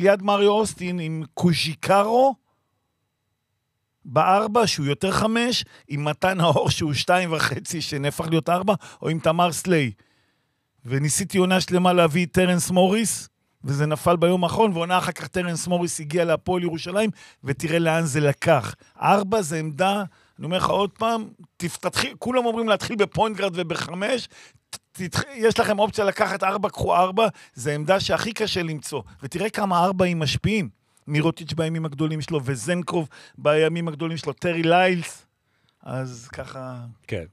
ליד מריו אוסטין עם קוז'יקרו, ב4 שהוא יותר 5, עם מתן האור שהוא 2.5 שנהפך להיות 4, או עם תמר סליי. וניסיתי עונה שלמה להביא טרנס מוריס, וזה נפל ביום האחרון, ועונה אחר כך טרנס מוריס הגיע להפועל ירושלים, ותראה לאן זה לקח. 4 זה עמדה, אני אומר לך עוד פעם, כולם אומרים להתחיל בפוינט גארד וב5, יש לכם אופציה לקחת 4, קחו 4, זה עמדה שהכי קשה למצוא, ותראה כמה 4 הם משפיעים. מירוטיץ' בימים הגדולים שלו, וזנקוב בימים הגדולים שלו, טרי ליילס, אז ככה... כן,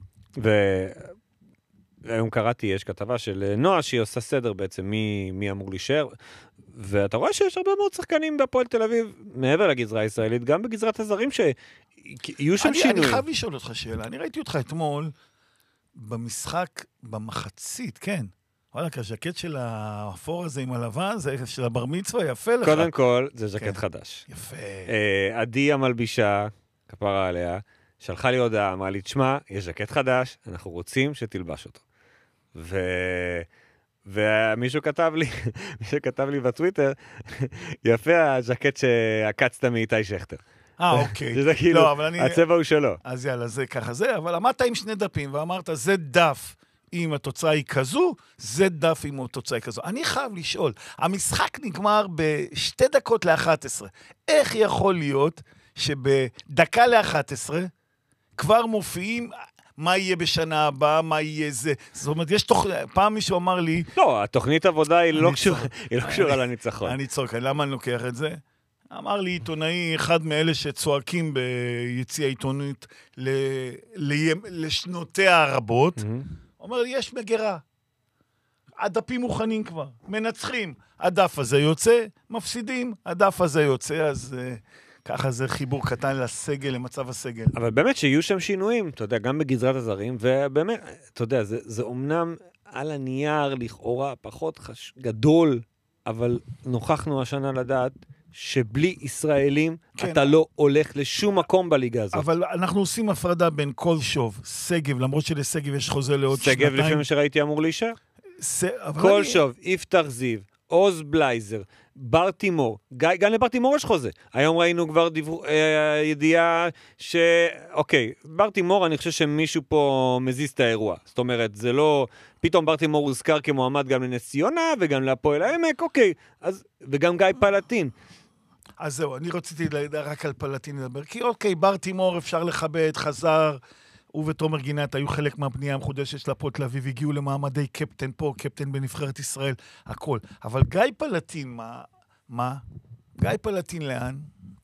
והיום קראתי, יש כתבה של נועה, שהיא עושה סדר בעצם מי אמור להישאר, ואתה רואה שיש הרבה מאוד שחקנים בהפועל תל אביב, מעבר לגזרה הישראלית, גם בגזרת הזרים שיהיו שם שינויים. אני חייב לשאול אותך שאלה, אני ראיתי אותך אתמול, במשחק, במחצית, כן, וואלה, הז'קט של האפור הזה עם הלבן, זה של הבר מצווה, יפה לך. קודם כל, זה ז'קט חדש. יפה. עדי המלבישה, כפרה עליה, שלחה לי הודעה, אמרה לי, תשמע, יש ז'קט חדש, אנחנו רוצים שתלבש אותו. ומישהו כתב לי בטוויטר, יפה הז'קט שעקצת מאיתי שכטר. אוקיי. שזה כאילו, הצבע הוא שלו. אז יאללה, זה ככה זה, אבל עמדת עם 2 דפים, ואמרת, זה דף. אם התוצאה היא כזו, זה דף אם התוצאה היא כזו. אני חייב לשאול, המשחק נגמר ב2:11. איך יכול להיות שבדקה ל11 כבר מופיעים מה יהיה בשנה הבאה, מה יהיה זה? זאת אומרת, יש פעם מישהו אמר לי... לא, התוכנית עבודה היא לא קשורה לניצחון. אני צוחק, למה אני לוקח את זה? אמר לי עיתונאי, אחד מאלה שצועקים ביציע העיתונות לשנותיה הרבות, אומר לי, יש מגרה. הדפים מוכנים כבר, מנצחים. הדף הזה יוצא, מפסידים, הדף הזה יוצא, אז ככה זה חיבור קטן לסגל, למצב הסגל. אבל באמת שיהיו שם שינויים, אתה יודע, גם בגזרת הזרים, ובאמת, אתה יודע, זה אומנם על הנייר, לכאורה, פחות גדול, אבל נוכחנו השנה לדעת, שבלי ישראלים אתה לא הולך לשום מקום בליגה הזאת. אבל אנחנו עושים הפרדה בין כל שוב, סגב, למרות שלסגב יש חוזה לעוד שנתיים. סגב לפי מה שראיתי אמור להישאר? כל שוב, יפתח זיו, עוז בלייזר, בר תימור, גם לבר תימור יש חוזה. היום ראינו כבר ידיעה אוקיי, בר תימור אני חושב שמישהו פה מזיז את האירוע. זאת אומרת, זה לא... פתאום בר תימור הוזכר כמועמד גם לנס ציונה וגם להפועל העמק, אוקיי. וגם גיא פלטין. אז זהו, אני רציתי רק על פלטין לדבר, כי אוקיי, בר תימור אפשר לכבד, חזר, הוא ותומר גינת היו חלק מהבנייה המחודשת של הפועל תל אביב, הגיעו למעמדי קפטן פה, קפטן בנבחרת ישראל, הכל. אבל גיא פלטין, מה? גיא פלטין לאן?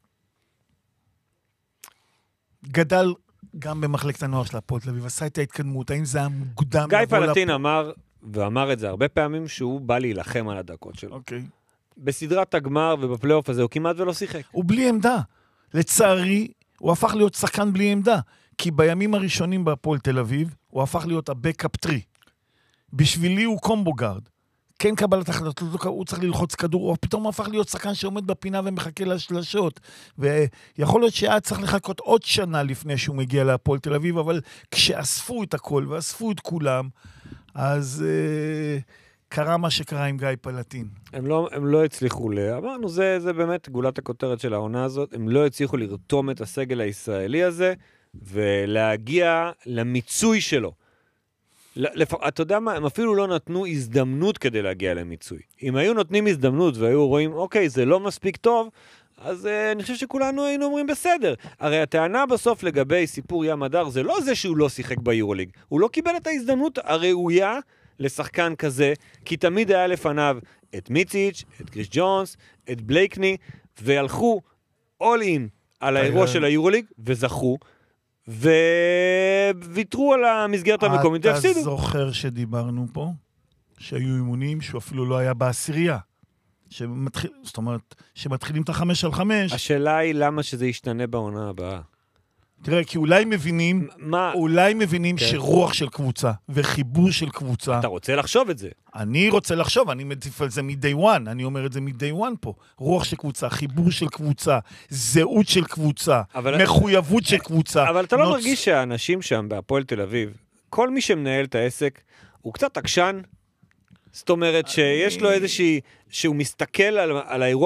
גדל גם במחלקת הנוער של הפועל תל אביב, עשה את ההתקדמות, האם זה היה מוקדם? גיא פלטין אמר, ואמר את זה הרבה פעמים, שהוא בא להילחם על הדקות שלו. אוקיי. בסדרת הגמר ובפלייאוף הזה הוא כמעט ולא שיחק. הוא בלי עמדה. לצערי, הוא הפך להיות שחקן בלי עמדה. כי בימים הראשונים בהפועל תל אביב, הוא הפך להיות הבקאפ טרי. בשבילי הוא קומבו גארד. כן קבלת החלטות, הוא צריך ללחוץ כדור, או פתאום הוא הפך להיות שחקן שעומד בפינה ומחכה לשלשות. ויכול להיות שהיה צריך לחכות עוד שנה לפני שהוא מגיע להפועל תל אביב, אבל כשאספו את הכל ואספו את כולם, אז... קרה מה שקרה עם גיא פלטין. הם לא הצליחו אמרנו, זה באמת גולת הכותרת של העונה הזאת, הם לא הצליחו לרתום את הסגל הישראלי הזה, ולהגיע למיצוי שלו. אתה יודע מה, הם אפילו לא נתנו הזדמנות כדי להגיע למיצוי. אם היו נותנים הזדמנות והיו רואים, אוקיי, זה לא מספיק טוב, אז אני חושב שכולנו היינו אומרים בסדר. הרי הטענה בסוף לגבי סיפור ים הדר, זה לא זה שהוא לא שיחק ביורוליג. הוא לא קיבל את ההזדמנות הראויה לשחקן כזה, כי תמיד היה לפניו את מיציץ', את קריס ג'ונס, את בלייקני, והלכו all in על האירוע של היורוליג, וזכו, וויתרו על המסגרת המקומית, והפסידו. אתה זוכר שדיברנו פה, שהיו אימונים שהוא אפילו לא היה בעשירייה, זאת אומרת, שמתחילים את 5-5. השאלה היא למה שזה ישתנה בעונה הבאה. תראה, כי אולי מבינים שרוח של קבוצה וחיבור של קבוצה... אתה רוצה לחשוב את זה? אני רוצה לחשוב, אני מטיף על זה מ-day one, אני אומר את זה מ-day one פה. רוח של קבוצה, חיבור של קבוצה, זהות של קבוצה, מחויבות של קבוצה. אבל אתה לא מרגיש שהאנשים שם בהפועל תל אביב, כל מי שמנהל את העסק, הוא קצת עקשן? זאת אומרת שיש לו איזושהי, שהוא מסתכל על האירוע